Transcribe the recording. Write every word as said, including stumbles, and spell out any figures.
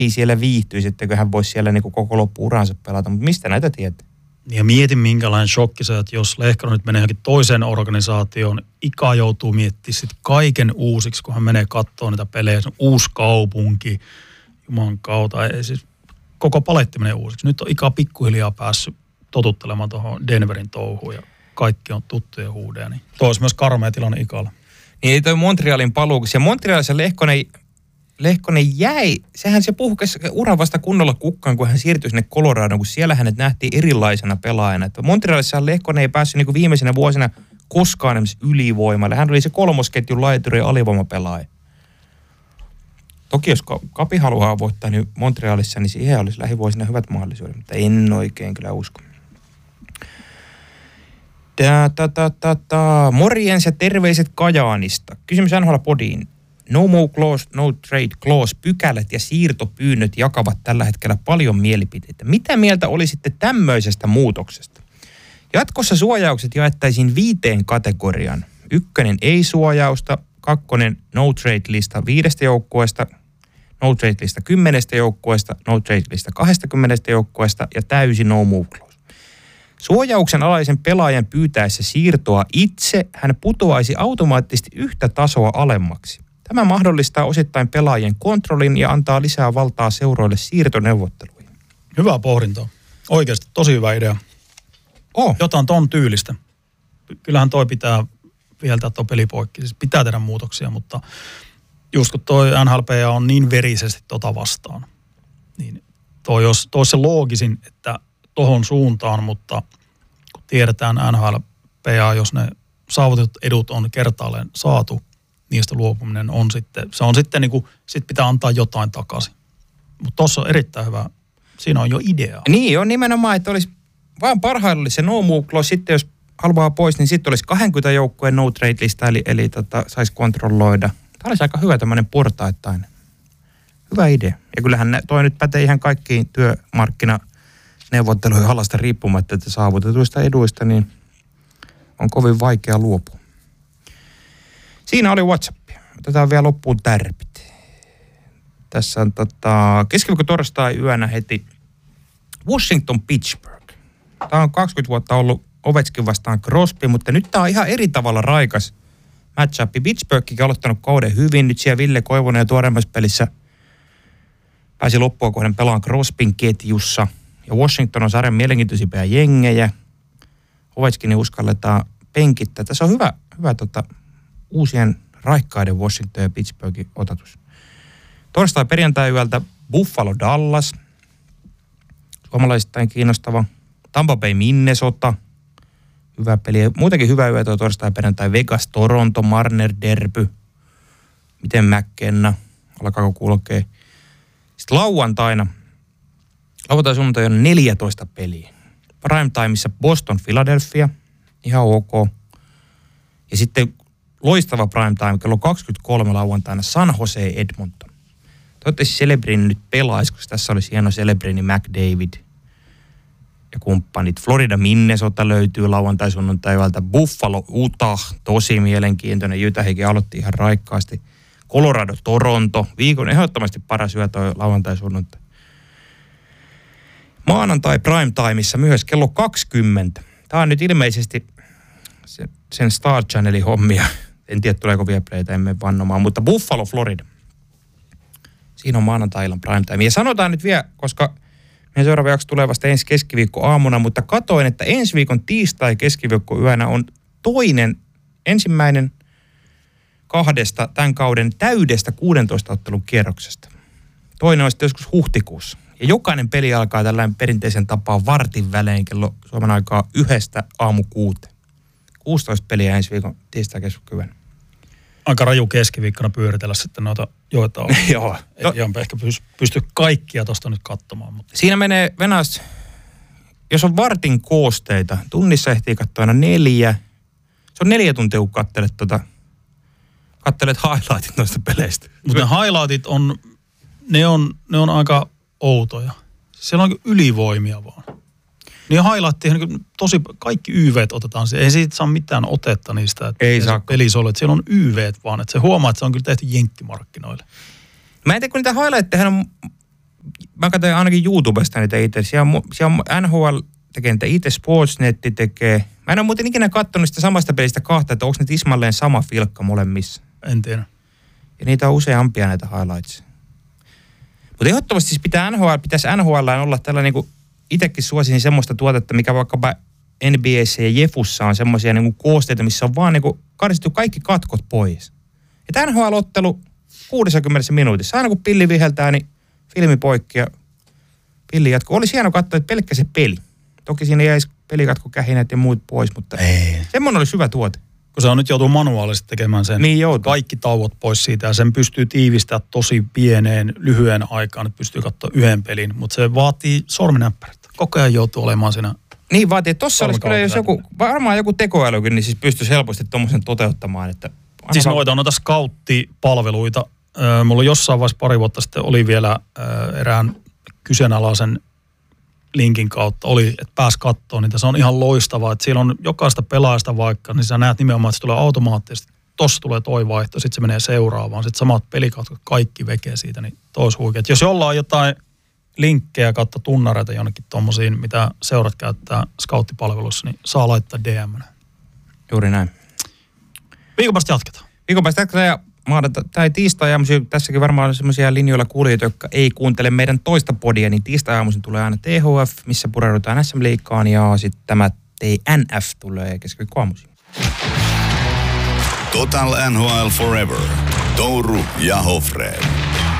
siellä viihtyisi, etteikö hän voisi siellä niin kuin koko loppu-uransa pelata. Mutta mistä näitä tietää? Ja mietin, minkälainen shokki se, että jos Lehkonen nyt menee johonkin toiseen organisaatioon, Ika joutuu miettimään sitten kaiken uusiksi, kun hän menee katsomaan niitä pelejä. Se on uusi kaupunki, juman kautta. Ei, siis koko paletti menee uusiksi. Nyt on Ika pikkuhiljaa päässyt totuttelemaan tuohon Denverin touhuun ja kaikki on tuttuja huudeja. Niin tuo olisi myös karmea tilanne Ikalla. Niin ei toi Montrealin paluukus. Ja Montrealissa Lehkonen, Lehkonen jäi, sehän se puhkesi uran vasta kunnolla kukkaan, kun hän siirtyi sinne Coloradoon, kun siellä hänet nähtiin erilaisena pelaajana. Että Montrealissa Lehkonen ei päässyt niin kuin viimeisenä vuosina koskaan esimerkiksi ylivoimalle. Hän oli se kolmosketjun laituri ja alivoimapelaaja. Toki jos Kapi haluaa voittaa niin Montrealissa, niin siihen olisi lähivuosina hyvät mahdollisuudet, mutta en oikein kyllä usko. Ta, ta, ta, ta, ta. Morjens ja terveiset Kajaanista. Kysymys N H L-podiin. No more clause, no trade clause, pykälät ja siirtopyynnöt jakavat tällä hetkellä paljon mielipiteitä. Mitä mieltä olisitte tämmöisestä muutoksesta? Jatkossa suojaukset jaettaisiin viiteen kategoriaan. Ykkönen ei-suojausta, kakkonen no trade-lista viidestä joukkueesta, no trade-lista kymmenestä joukkueesta, no trade-lista kaksikymmentä joukkueesta ja täysi no move clause. Suojauksen alaisen pelaajan pyytäessä siirtoa itse hän putoaisi automaattisesti yhtä tasoa alemmaksi. Tämä mahdollistaa osittain pelaajien kontrollin ja antaa lisää valtaa seuroille siirtoneuvotteluihin. Hyvää pohdintaa. Oikeasti tosi hyvä idea. Oh. Jotain ton tyylistä. Kyllähän toi pitää viheltää tuo peli poikki. Siis pitää tehdä muutoksia, mutta just kun toi N H L P A on niin verisesti tota vastaan, niin toi olisi, toi olisi se loogisin, että tohon suuntaan, mutta kun tiedetään N H L P A, jos ne saavutetut edut on kertaalleen saatu, niistä luopuminen on sitten, se on sitten niin kuin, sit pitää antaa jotain takaisin. Mutta tuossa on erittäin hyvä, siinä on jo idea. Niin on nimenomaan, että olisi vaan parhailla se no move clause, sitten jos haluaa pois, niin sitten olisi kaksikymmentä joukkueen no trade lista, eli, eli tota, saisi kontrolloida. Tämä olisi aika hyvä tämmöinen portaittainen. Hyvä idea. Ja kyllähän toi nyt pätee ihan kaikkiin työmarkkinaneuvotteluihin alasta riippumatta, että saavutetuista eduista, niin on kovin vaikea luopua. Siinä oli WhatsApp. Otetaan vielä loppuun tärpit. Tässä on tota, keskiviikko torstai yönä heti Washington Pittsburgh. Tämä on kaksikymmentä vuotta ollut Ovechkin vastaan Crosby, mutta nyt tämä on ihan eri tavalla raikas match-up. Pittsburghikin on aloittanut kauden hyvin. Nyt siellä Ville Koivunen ja tuoreemmassa pelissä pääsi loppua kohden pelaan Crosbyn ketjussa. Ja Washington on sarjan mielenkiintoisimpia jengejä. Ovechkin uskalletaan penkittää. Tässä on hyvä, hyvä tota, uusien raikkaiden Washington ja Pittsburghin otatus. Torstai perjantai yöltä Buffalo Dallas. Suomalaisittain kiinnostava. Tampa Bay Minnesota. Hyvä peli. Muutenkin hyvä yö tuo torstai perjantai Vegas Toronto Marner Derby. Miten McKenna? Alkaako kulkea? Sitten lauantaina. Lauantai sunnuntai on neljätoista peliä. Primetimeissa Boston Philadelphia. Ihan ok. Ja sitten loistava primetime, kello kaksikymmentäkolme lauantaina San Jose Edmonton. Toivottavasti Celebrini nyt pelaisi, koska tässä olisi hieno Celebrini McDavid ja kumppanit. Florida Minnesota löytyy lauantai sunnuntai yöltä. Buffalo Utah, tosi mielenkiintoinen. Jytähikin aloitti ihan raikkaasti. Colorado Toronto, viikon ehdottomasti paras yö toi lauantai sunnuntai. Maanantai primetimeissa myös kello kaksikymmentä. Tämä on nyt ilmeisesti sen Star Channelin hommia. En tiedä, tuleeko Viaplayta, emme vannomaan, mutta Buffalo, Florida. Siinä on maanantai-illan primetime. Ja sanotaan nyt vielä, koska meidän seuraava jakso tulee vasta ensi keskiviikko aamuna, mutta katoin, että ensi viikon tiistai keskiviikko yönä on toinen, ensimmäinen kahdesta tämän kauden täydestä kuudentoista ottelun kierroksesta. Toinen on sitten joskus huhtikuussa. Ja jokainen peli alkaa tällainen perinteisen tapaan vartin välein kello Suomen aikaa yhdestä aamu kuuteen. kuusitoista peliä ensi viikon tiistai keskiviikko. Aika raju keskiviikkona pyöritellä sitten noita joita on. Joo. Ei ihan ehkä pysty kaikkia tuosta nyt katsomaan. Mutta. Siinä menee Venäjässä, jos on vartin koosteita, tunnissa ehtii katsoa aina neljä. Se on neljä tuntia, kun katselet, tota, katselet highlightit noista peleistä. Mutta ne highlightit on, ne on, ne on aika outoja. Siellä on ylivoimia vaan. Niin highlightiin niin tosi, kaikki Y V:t otetaan. Ei siitä saa mitään otetta niistä, että ei saa pelissä ole. Siellä on Y V:t vaan, että se huomaa, että se on kyllä tehty jenkkimarkkinoille. Mä en tiedä, kun niitä highlightteja on mä katsoin ainakin YouTubesta niitä itse. Siellä on, siellä on N H L tekee niitä itse, Sportsnetti tekee. Mä en ole muuten ikinä katsonut sitä samasta pelistä kahta, että onko ne tismalleen sama filkka molemmissa. En tiedä. Ja niitä on useampia näitä highlights. Mutta ehdottomasti siis pitää N H L, pitäisi N H L olla tällä niinku, itsekin suosisin semmoista tuotetta, mikä vaikkapa N B A:ssä ja Jefussa on semmoisia niinku koosteita, missä on vaan niinku karsittu kaikki katkot pois. Että N H L-ottelu kuusikymmentä minuutissa. Aina kun pilli viheltää, niin filmi poikki ja pilli jatkuu. Olisi hieno katsoa, että pelkkä se peli. Toki siinä jäisi pelikatko kähinät ja muut pois, mutta ei. Semmoinen olisi hyvä tuote. Kun se on nyt joutuu manuaalisesti tekemään sen niin kaikki tauot pois siitä ja sen pystyy tiivistämään tosi pieneen, lyhyen aikaan, että pystyy katsoa yhden pelin, mutta se vaatii sorminäppärästä. Koko ajan joutuu olemaan siinä. Niin vaatii, että tossa olisi kyllä jos joku, varmaan joku tekoälykin, niin siis pystyisi helposti tommosen toteuttamaan. Että siis noita on noita scouttipalveluita. Mulla jossain vaiheessa pari vuotta sitten oli vielä erään kyseenalaisen linkin kautta oli, että pääsi katsoa niitä. Se on ihan loistavaa, että siellä on jokaista pelaajasta vaikka, niin sä näet nimenomaan, että se tulee automaattisesti. Tossa tulee toi vaihto, sitten se menee seuraavaan. Sitten samat pelikautta, kaikki vekee siitä, niin tois huikeet. Jos jollain on jotain linkkejä kautta tunnareita jonnekin tommosiin, mitä seurat käyttää scouttipalvelussa, niin saa laittaa D M. Juuri näin. Viikon päästä jatketaan. Viikon päästä jatketaan ja maanantai tai tiistai-aamuisin, tässäkin varmaan on sellaisia linjoilla kuulijoita, jotka ei kuuntele meidän toista podia, niin tiistai-aamuisin tulee aina T H F, missä pureudutaan S M-liigaan, ja sitten tämä T N F tulee keskiviikkoaamuisin. Total N H L Forever. Touru ja Hofred.